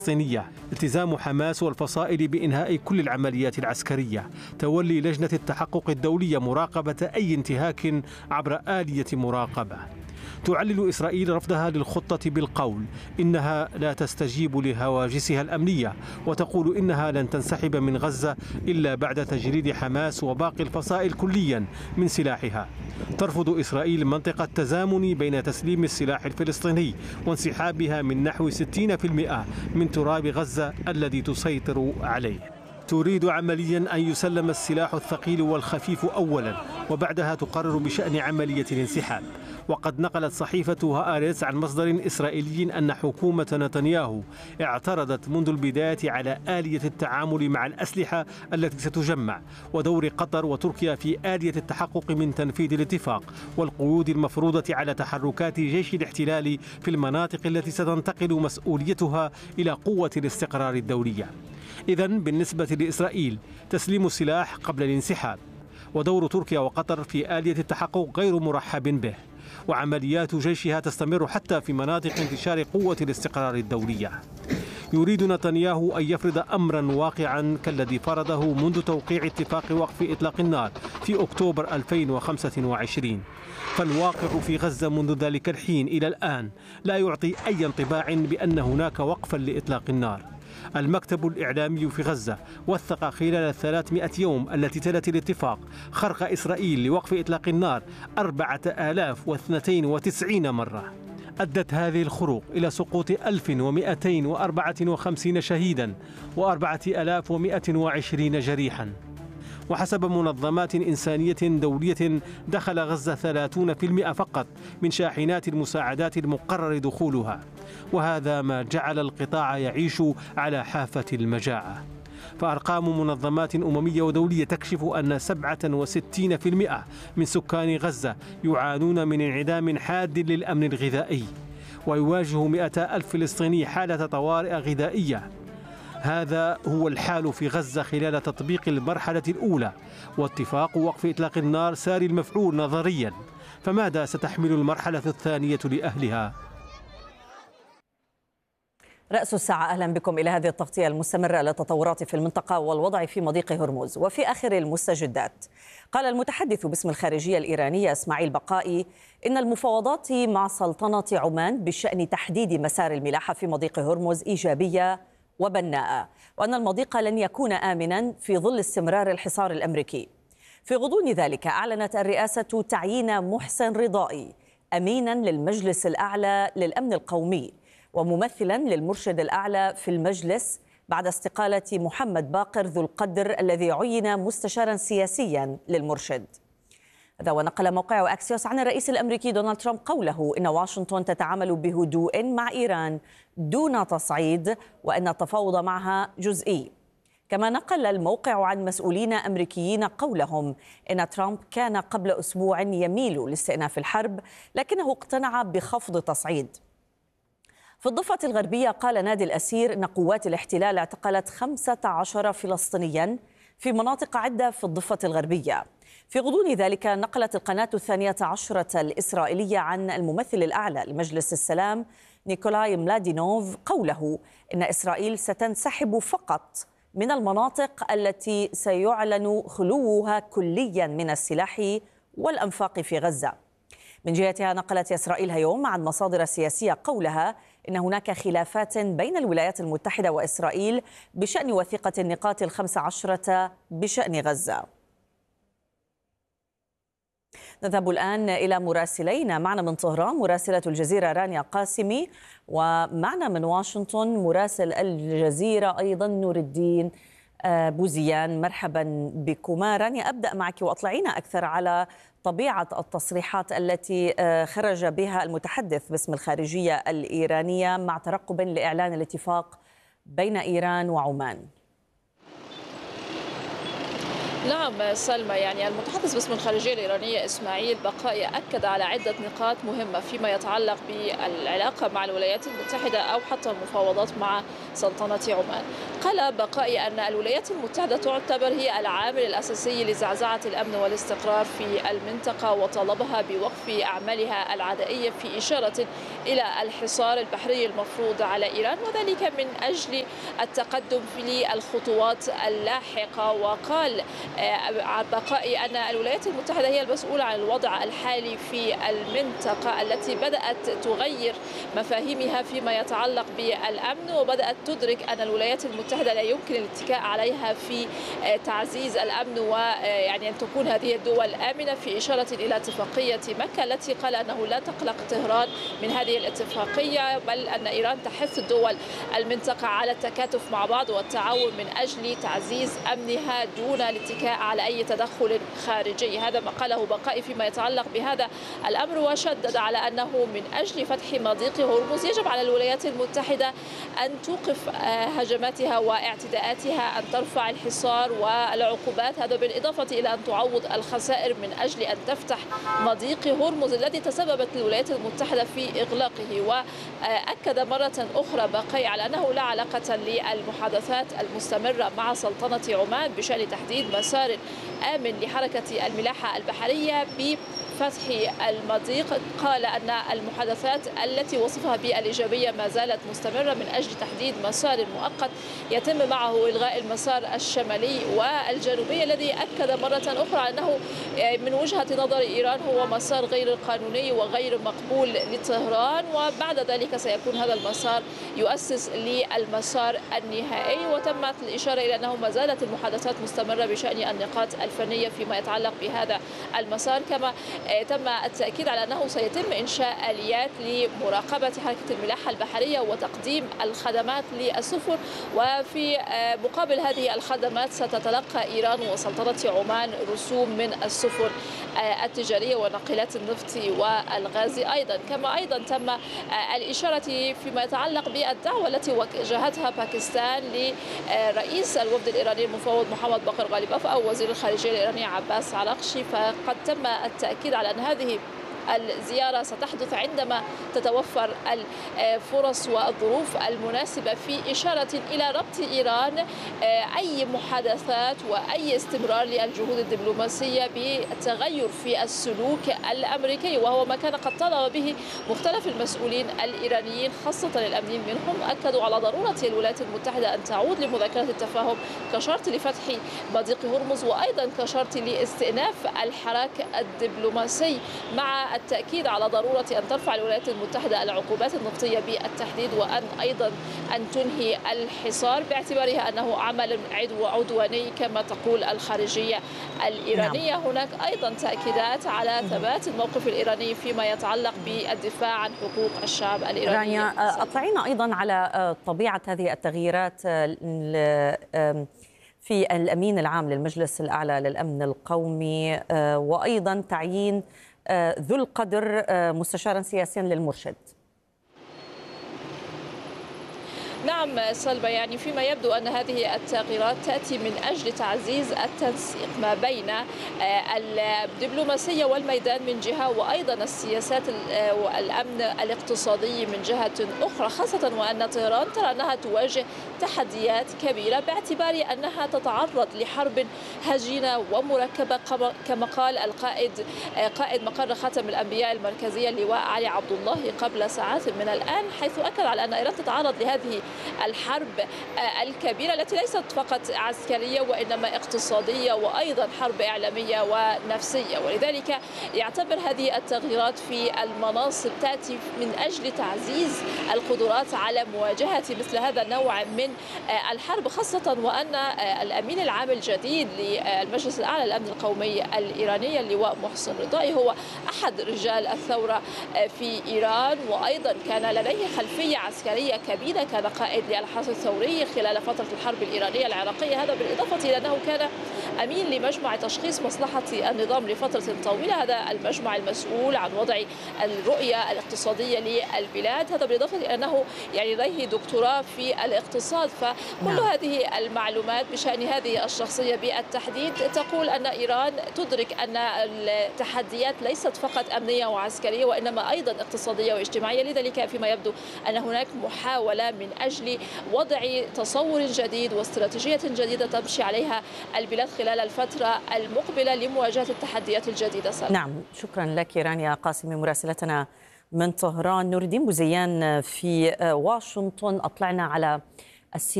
الفلسطينية، التزام حماس والفصائل بإنهاء كل العمليات العسكرية، تولي لجنة التحقق الدولية مراقبة أي انتهاك عبر آلية مراقبة. تعلل إسرائيل رفضها للخطة بالقول إنها لا تستجيب لهواجسها الأمنية، وتقول إنها لن تنسحب من غزة إلا بعد تجريد حماس وباقي الفصائل كليا من سلاحها. ترفض إسرائيل منطق التزامن بين تسليم السلاح الفلسطيني وانسحابها من نحو 60% من تراب غزة الذي تسيطر عليه. تريد عمليا أن يسلم السلاح الثقيل والخفيف أولا، وبعدها تقرر بشأن عملية الانسحاب. وقد نقلت صحيفة هآرتس عن مصدر إسرائيلي أن حكومة نتنياهو اعترضت منذ البداية على آلية التعامل مع الأسلحة التي ستجمع، ودور قطر وتركيا في آلية التحقق من تنفيذ الاتفاق، والقيود المفروضة على تحركات جيش الاحتلال في المناطق التي ستنتقل مسؤوليتها إلى قوة الاستقرار الدولية. إذن بالنسبة لإسرائيل تسليم السلاح قبل الانسحاب، ودور تركيا وقطر في آلية التحقق غير مرحب به، وعمليات جيشها تستمر حتى في مناطق انتشار قوة الاستقرار الدولية. يريد نتنياهو أن يفرض أمرا واقعا كالذي فرضه منذ توقيع اتفاق وقف إطلاق النار في أكتوبر 2025، فالواقع في غزة منذ ذلك الحين إلى الآن لا يعطي أي انطباع بأن هناك وقفا لإطلاق النار. المكتب الإعلامي في غزة وثق خلال 300 يوم التي تلت الاتفاق خرق إسرائيل لوقف إطلاق النار 4092 مرة. أدت هذه الخروق إلى سقوط 1254 شهيدا و4120 جريحا. وحسب منظمات إنسانية دولية دخل غزة 30% فقط من شاحنات المساعدات المقرر دخولها، وهذا ما جعل القطاع يعيش على حافة المجاعة. فأرقام منظمات أممية ودولية تكشف أن 67% من سكان غزة يعانون من انعدام حاد للأمن الغذائي، ويواجه 200,000 فلسطيني حالة طوارئ غذائية. هذا هو الحال في غزة خلال تطبيق المرحلة الأولى، واتفاق وقف إطلاق النار ساري المفعول نظريا. فماذا ستحمل المرحلة الثانية لأهلها؟ رأس الساعة، أهلا بكم إلى هذه التغطية المستمرة للتطورات في المنطقة والوضع في مضيق هرمز. وفي آخر المستجدات، قال المتحدث باسم الخارجية الإيرانية إسماعيل بقائي إن المفاوضات مع سلطنة عمان بشأن تحديد مسار الملاحة في مضيق هرمز إيجابية وبناءة، وأن المضيق لن يكون آمنا في ظل استمرار الحصار الأمريكي. في غضون ذلك أعلنت الرئاسة تعيين محسن رضائي أمينا للمجلس الأعلى للأمن القومي وممثلا للمرشد الأعلى في المجلس بعد استقالة محمد باقر ذو القدر الذي عين مستشارا سياسيا للمرشد. هذا ونقل موقع أكسيوس عن الرئيس الأمريكي دونالد ترامب قوله إن واشنطن تتعامل بهدوء مع إيران دون تصعيد، وأن التفاوض معها جزئي. كما نقل الموقع عن مسؤولين أمريكيين قولهم إن ترامب كان قبل أسبوع يميل لاستئناف الحرب، لكنه اقتنع بخفض تصعيد. في الضفة الغربية قال نادي الأسير إن قوات الاحتلال اعتقلت 15 فلسطينيا في مناطق عدة في الضفة الغربية. في غضون ذلك نقلت القناة 12 الإسرائيلية عن الممثل الأعلى لمجلس السلام نيكولاي ملادينوف قوله إن إسرائيل ستنسحب فقط من المناطق التي سيعلن خلوها كليا من السلاح والأنفاق في غزة. من جهتها نقلت إسرائيل هيوم عن مصادر سياسية قولها إن هناك خلافات بين الولايات المتحدة وإسرائيل بشأن وثيقة النقاط 15 بشأن غزة. نذهب الآن إلى مراسلين. معنا من طهران مراسلة الجزيرة رانيا قاسمي، ومعنا من واشنطن مراسل الجزيرة أيضا نور الدين بوزيان. مرحبا بكما. رانيا، أبدأ معك وأطلعينا أكثر على طبيعة التصريحات التي خرج بها المتحدث باسم الخارجية الإيرانية مع ترقب لإعلان الاتفاق بين إيران وعمان. نعم سلمى، يعني المتحدث باسم الخارجية الإيرانية إسماعيل بقائي أكد على عدة نقاط مهمة فيما يتعلق بالعلاقة مع الولايات المتحدة أو حتى المفاوضات مع سلطنة عمان. قال بقائي أن الولايات المتحدة تعتبر هي العامل الأساسي لزعزعة الأمن والاستقرار في المنطقة، وطالبها بوقف أعمالها العدائية في إشارة إلى الحصار البحري المفروض على إيران، وذلك من أجل التقدم في الخطوات اللاحقة. وقال بقائي أن الولايات المتحدة هي المسؤولة عن الوضع الحالي في المنطقة التي بدأت تغير مفاهيمها فيما يتعلق بالأمن، وبدأت تدرك أن الولايات المتحدة لا يمكن الاتكاء عليها في تعزيز الأمن، ويعني أن تكون هذه الدول آمنة، في إشارة إلى اتفاقية مكة التي قال أنه لا تقلق طهران من هذه الاتفاقية، بل أن إيران تحث الدول المنطقة على التكاتف مع بعض والتعاون من أجل تعزيز أمنها دون الاتكاء على أي تدخل خارجي. هذا ما قاله بقائي فيما يتعلق بهذا الأمر، وشدد على أنه من أجل فتح مضيق هرمز يجب على الولايات المتحدة أن توقف هجماتها واعتداءاتها، أن ترفع الحصار والعقوبات، هذا بالإضافة إلى أن تعوض الخسائر من أجل أن تفتح مضيق هرمز الذي تسببت الولايات المتحدة في إغلاقه. وأكد مرة أخرى بقي على أنه لا علاقة للمحادثات المستمرة مع سلطنة عمان بشأن تحديد مسار آمن لحركة الملاحة البحرية بفتح المضيق. قال أن المحادثات التي وصفها بالإيجابية ما زالت مستمرة من أجل تحديد مسار مؤقت يتم معه إلغاء المسار الشمالي والجنوبي، الذي أكد مرة أخرى أنه من وجهة نظر إيران هو مسار غير قانوني وغير مقبول لطهران، وبعد ذلك سيكون هذا المسار يؤسس للمسار النهائي. وتمت الإشارة إلى أنه ما زالت المحادثات مستمرة بشأن النقاط الفنية فيما يتعلق بهذا المسار، كما تم التأكيد على أنه سيتم إنشاء آليات لمراقبة حركة الملاحة البحرية وتقديم الخدمات للسفن، وفي مقابل هذه الخدمات ستتلقى إيران وسلطنة عمان رسوم من السفن التجارية وناقلات النفط والغاز أيضا. كما أيضا تم الإشارة فيما يتعلق بالدعوة التي وجهتها باكستان لرئيس الوفد الإيراني المفوض محمد بقر غالباف أو وزير الخارجية الإيراني عباس عراقشي، فقد تم التأكيد على أن هذه الزيارة ستحدث عندما تتوفر الفرص والظروف المناسبة، في إشارة إلى ربط إيران أي محادثات وأي استمرار للجهود الدبلوماسية بالتغير في السلوك الأمريكي، وهو ما كان قد طالب به مختلف المسؤولين الإيرانيين خاصة الأمنيين منهم. أكدوا على ضرورة الولايات المتحدة أن تعود لمذاكرة التفاهم كشرط لفتح مضيق هرمز، وأيضا كشرط لاستئناف الحراك الدبلوماسي، مع التأكيد على ضرورة أن ترفع الولايات المتحدة العقوبات النفطية بالتحديد، وأن أيضا أن تنهي الحصار باعتبارها أنه عمل عدواني كما تقول الخارجية الإيرانية. هناك أيضا تأكيدات على ثبات الموقف الإيراني فيما يتعلق بالدفاع عن حقوق الشعب الإيراني. أطلعينا أيضا على طبيعة هذه التغييرات في الأمين العام للمجلس الأعلى للأمن القومي، وأيضا تعيين ذو القدر مستشارا سياسيا للمرشد. نعم سلمى، يعني فيما يبدو أن هذه التغييرات تأتي من أجل تعزيز التنسيق ما بين الدبلوماسية والميدان من جهة، وأيضا السياسات والأمن الاقتصادي من جهة أخرى، خاصة وأن طهران ترى أنها تواجه تحديات كبيرة باعتبار أنها تتعرض لحرب هجينة ومركبة، كما قال قائد مقر خاتم الأنبياء المركزية اللواء علي عبد الله قبل ساعات من الآن، حيث أكد على أن إيران تتعرض لهذه الحرب الكبيرة التي ليست فقط عسكرية وإنما اقتصادية وأيضا حرب إعلامية ونفسية. ولذلك يعتبر هذه التغييرات في المناصب تأتي من أجل تعزيز القدرات على مواجهة مثل هذا النوع من الحرب، خاصة وأن الأمين العام الجديد للمجلس الأعلى للأمن القومي الإيراني اللواء محسن رضائي هو أحد رجال الثورة في إيران، وأيضا كان لديه خلفية عسكرية كبيرة، كان قائد للحرس الثوري خلال فترة الحرب الإيرانية العراقية، هذا بالإضافة إلى أنه كان أمين لمجمع تشخيص مصلحة النظام لفترة طويلة، هذا المجمع المسؤول عن وضع الرؤية الاقتصادية للبلاد، هذا بالإضافة إلى أنه يعني لديه دكتوراه في الاقتصاد. فكل هذه المعلومات بشأن هذه الشخصية بالتحديد تقول أن إيران تدرك أن التحديات ليست فقط أمنية وعسكرية وإنما أيضا اقتصادية واجتماعية، لذلك فيما يبدو أن هناك محاولة من أجل أجل وضع تصور جديد واستراتيجية جديدة تمشي عليها البلاد خلال الفترة المقبلة لمواجهة التحديات الجديدة. نعم، شكرا لك رانيا قاسمي مراسلتنا من طهران. نور الدين بوزيان في واشنطن، أطلعنا على